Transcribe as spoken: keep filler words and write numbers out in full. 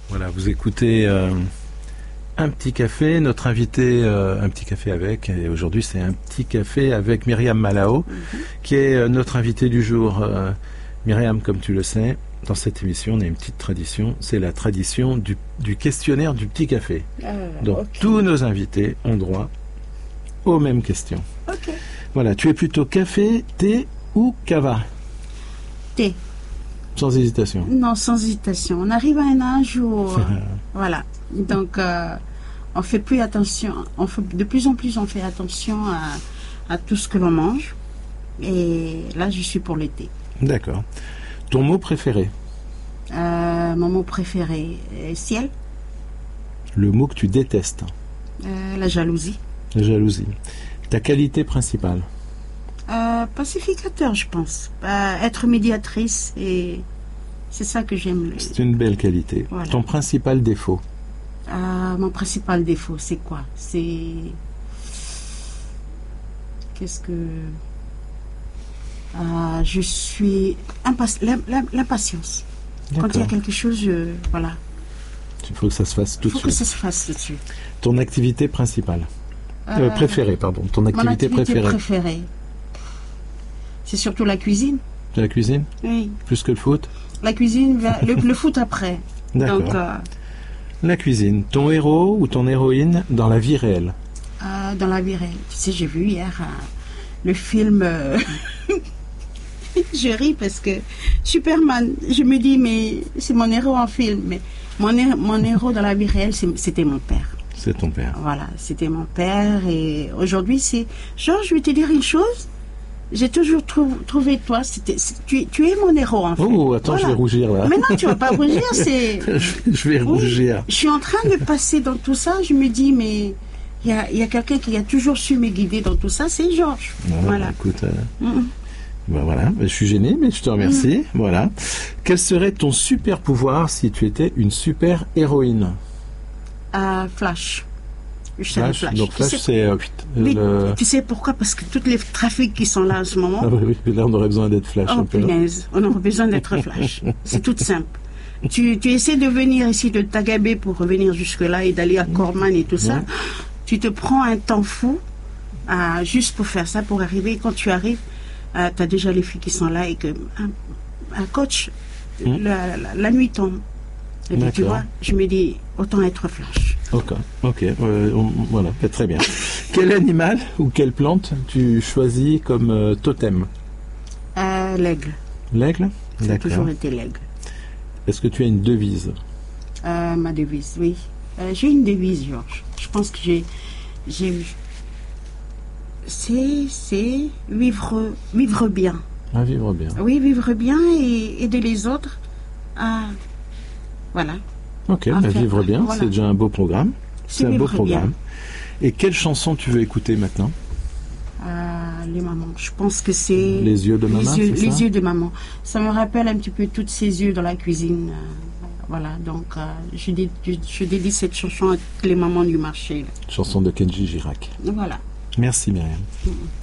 Voilà, vous écoutez euh, Un petit café, notre invité, euh, un petit café avec, et aujourd'hui c'est un petit café avec Myriam Malao, mm-hmm. qui est euh, notre invitée du jour. Euh, Myriam, comme tu le sais, dans cette émission, on a une petite tradition, c'est la tradition du, du questionnaire du petit café. Ah, Donc okay. tous nos invités ont droit aux mêmes questions. Okay. Voilà, tu es plutôt café, thé ou cava? Thé. Sans hésitation. Non, sans hésitation. On arrive à un âge où, euh, voilà. Donc, euh, on fait plus attention. On fait, de plus en plus, on fait attention à, à tout ce que l'on mange. Et là, je suis pour le thé. D'accord. Ton mot préféré? euh, Mon mot préféré, euh, ciel. Le mot que tu détestes? euh, La jalousie. La jalousie. Ta qualité principale? Euh, pacificateur, je pense. Euh, être médiatrice, et c'est ça que j'aime. C'est une belle qualité. Voilà. Ton principal défaut? euh, Mon principal défaut, c'est quoi? C'est... Qu'est-ce que... Euh, je suis... Impa... L'impatience. Quand il y a quelque chose, je... voilà. Il faut que ça se fasse tout de suite. Il faut que ça se fasse tout de suite. Ton activité principale? euh, euh, Préférée, pardon. Ton activité, mon activité préférée? préférée. C'est surtout la cuisine. La cuisine? Oui. Plus que le foot? La cuisine, le, le foot après. D'accord. Donc, euh, la cuisine. Ton héros ou ton héroïne dans la vie réelle? euh, Dans la vie réelle. Tu sais, j'ai vu hier euh, le film... Euh, je ris parce que Superman, je me dis, mais c'est mon héros en film. Mais mon, héros, mon héros dans la vie réelle, c'était mon père. C'est ton père. Voilà, c'était mon père. Et aujourd'hui, c'est... Georges, je vais te dire une chose. J'ai toujours trou trouvé toi, c'était, tu, tu es mon héros en fait. Oh, attends, voilà. Je vais rougir là. Mais non, tu vas pas rougir, c'est... je, je vais rougir. Oui, je suis en train de passer dans tout ça, je me dis, mais il y a, y a quelqu'un qui a toujours su me guider dans tout ça, c'est Georges. Ah, voilà. Bah, écoute, euh, mm. bah, voilà, bah, je suis gêné, mais je te remercie. Mm. Voilà. Quel serait ton super pouvoir si tu étais une super héroïne? euh, Flash. Flash, flash. Donc Flash, c'est... Euh, oui, le... Tu sais pourquoi? Parce que tous les trafics qui sont là en ce moment... Ah oui, oui, là on aurait besoin d'être Flash. Oh un peu, punaise, on aurait besoin d'être Flash. C'est tout simple. Tu, tu essaies de venir ici de Tagabé pour revenir jusque-là et d'aller à Corman et tout ça. Ouais. Tu te prends un temps fou euh, juste pour faire ça, pour arriver. Et quand tu arrives, euh, tu as déjà les filles qui sont là et que un, un coach, mmh. la, la, la nuit tombe. Et puis, tu vois, je me dis, autant être Flash. Ok, ok, euh, on, voilà, très bien. Quel animal ou quelle plante tu choisis comme euh, totem? euh, L'aigle. L'aigle? Ça a toujours été l'aigle. Est-ce que tu as une devise? euh, Ma devise, oui. Euh, j'ai une devise, Georges. Je pense que j'ai... j'ai c'est vivre, vivre bien. Ah, vivre bien. Oui, vivre bien et aider les autres à... Voilà. Ok, bah vivre bien, voilà. C'est déjà un beau programme. C'est un beau programme. Bien. Et quelle chanson tu veux écouter maintenant? euh, Les mamans. Je pense que c'est... Les yeux de maman, Les, yeux, les ça? yeux de maman. Ça me rappelle un petit peu toutes ces yeux dans la cuisine. Euh, voilà, donc euh, je, dé, je, je dédie cette chanson à toutes les mamans du marché. Là. Chanson de Kenji Girac. Voilà. Merci Myriam. Mm-hmm.